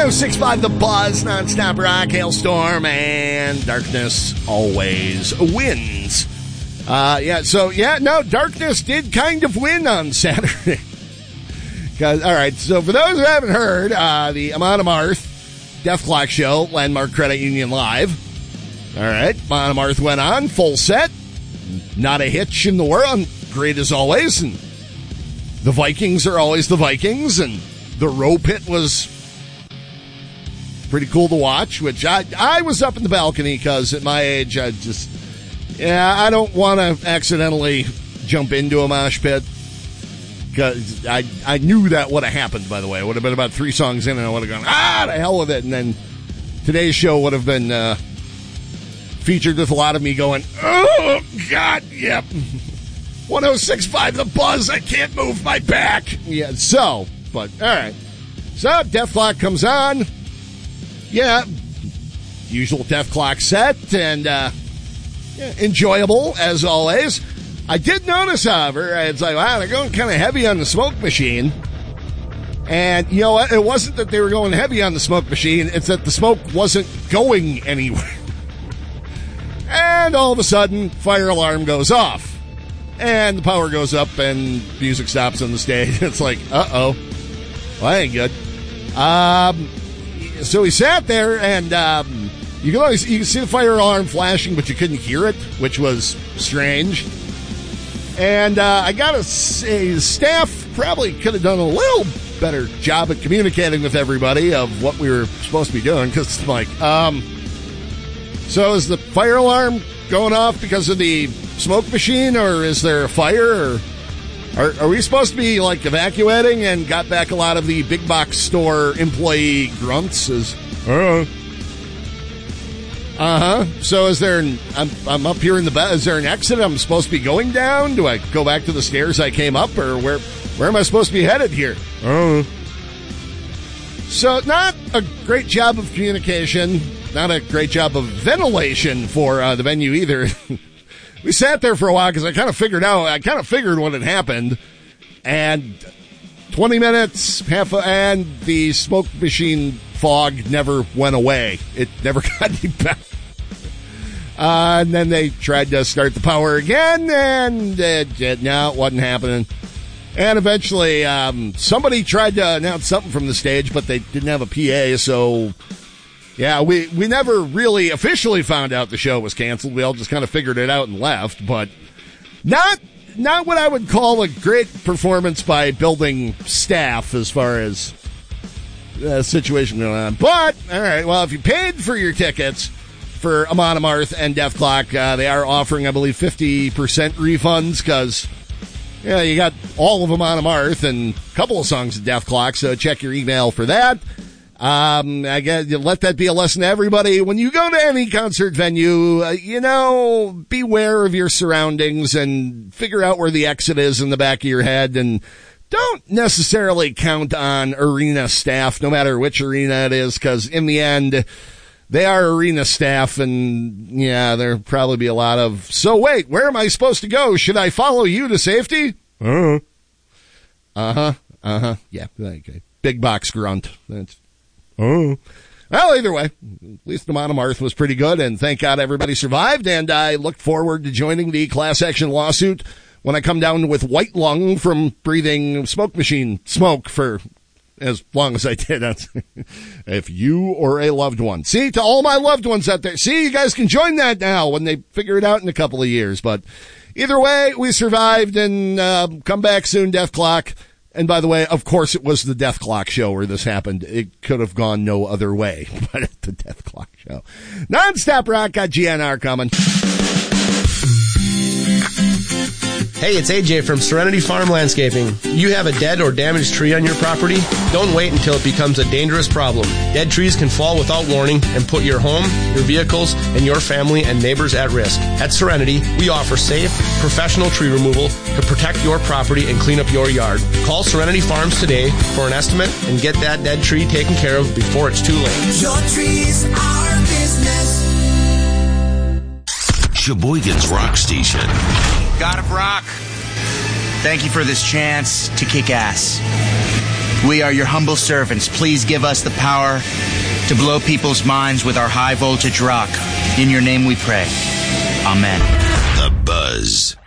106.5 The Buzz, non-stop rock, hailstorm, and darkness always wins. Darkness did kind of win on Saturday. All right, so for those who haven't heard, the Amon Amarth Death Clock Show, Landmark Credit Union Live. All right, Amon Amarth went on, full set, not a hitch in the world, great as always, and the Vikings are always the Vikings, and the Row Pit was pretty cool to watch, which I was up in the balcony because at my age, I don't want to accidentally jump into a mosh pit because I knew that would have happened, by the way. It would have been about 3 songs in and I would have gone, to hell with it. And then today's show would have been featured with a lot of me going, oh, God, yep. 106.5 The Buzz, I can't move my back. Yeah, all right. So, Death Clock comes on. Yeah, usual Death Clock set, and enjoyable, as always. I did notice, however, it's like, wow, they're going kind of heavy on the smoke machine. And, you know what? It wasn't that they were going heavy on the smoke machine, it's that the smoke wasn't going anywhere. And all of a sudden, fire alarm goes off. And the power goes up, and music stops on the stage. It's like, uh-oh. Well, that ain't good. So he sat there, and you can see the fire alarm flashing, but you couldn't hear it, which was strange. And I gotta say, staff probably could have done a little better job at communicating with everybody of what we were supposed to be doing, because it's like, so is the fire alarm going off because of the smoke machine, or is there a fire, or are we supposed to be, like, evacuating and got back a lot of the big box store employee grunts? So is there I'm up here in the bed. Is there an exit I'm supposed to be going down? Do I go back to the stairs I came up, or where am I supposed to be headed here? So not a great job of communication, not a great job of ventilation for the venue either. We sat there for a while because I kind of figured what had happened. And 20 minutes, and the smoke machine fog never went away. It never got any better. And then they tried to start the power again, and it wasn't happening. And eventually, somebody tried to announce something from the stage, but they didn't have a PA, so... Yeah, we never really officially found out the show was canceled. We all just kind of figured it out and left, but not what I would call a great performance by building staff as far as the situation going on. But, all right, well, if you paid for your tickets for Amon Amarth and Death Clock, they are offering, I believe, 50% refunds because, you got all of Amon Amarth and a couple of songs of Death Clock, so check your email for that. I guess let that be a lesson to everybody. When you go to any concert venue, beware of your surroundings and figure out where the exit is in the back of your head, and don't necessarily count on arena staff, no matter which arena it is, because in the end, they are arena staff, and there'll probably be a lot of, so wait, where am I supposed to go? Should I follow you to safety? Yeah, okay. Big box grunt. Well, either way, at least the Amon Amarth was pretty good, and thank God everybody survived, and I look forward to joining the class action lawsuit when I come down with white lung from breathing smoke machine smoke for as long as I did. If you or a loved one. See, to all my loved ones out there, see, you guys can join that now when they figure it out in a couple of years, but either way, we survived, and come back soon, Death Clock. And by the way, of course, it was the Death Clock show where this happened. It could have gone no other way, but at the Death Clock show. Non-stop rock, got GNR coming. Hey, it's AJ from Serenity Farm Landscaping. You have a dead or damaged tree on your property? Don't wait until it becomes a dangerous problem. Dead trees can fall without warning and put your home, your vehicles, and your family and neighbors at risk. At Serenity, we offer safe, professional tree removal to protect your property and clean up your yard. Call Serenity Farms today for an estimate and get that dead tree taken care of before it's too late. Your trees are business. Sheboygan's Rock Station. God of Rock, thank you for this chance to kick ass. We are your humble servants. Please give us the power to blow people's minds with our high voltage rock. In your name we pray. Amen. The Buzz.